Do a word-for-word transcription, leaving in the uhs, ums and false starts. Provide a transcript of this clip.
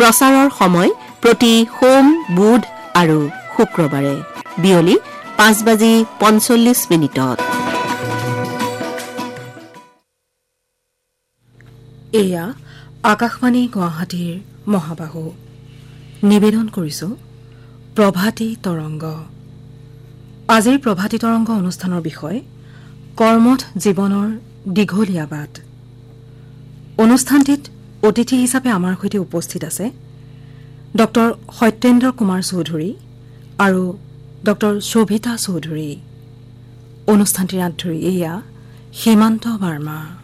প্ৰচাৰৰ সময় প্ৰতি সোম বুধ আৰু শুক্ৰবাৰে বিয়লি পাঁচ বাজি পঞ্চল্লিছ মিনিটত। এয়া আকাশবাণী গুৱাহাটীৰ মহাবাহু। নিবেদন কৰিছো প্ৰভাতী তৰংগ। আজিৰ প্ৰভাতী তৰংগ অনুষ্ঠানৰ বিষয় কৰ্মঠ জীৱনৰ দীঘলীয়া বাট। অনুষ্ঠানটিত অতিথি হিচাপে আমাৰ সৈতে উপস্থিত আছে ডক্টৰ সত্যেন্দ্ৰ কুমাৰ চৌধুৰী আৰু ডক্টৰ শোভিতা চৌধুৰী। অনুষ্ঠানটিৰ আঁত ধৰি এয়া সীমান্ত বাৰ্মা।